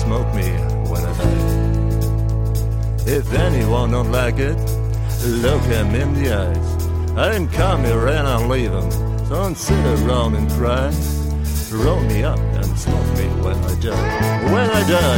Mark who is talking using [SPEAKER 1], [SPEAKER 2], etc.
[SPEAKER 1] smoke me when I die. If anyone don't like it, look him in the eyes. I didn't come here and I'll leave him. Don't sit around and cry. Roll me up and smoke me when I die. When I die.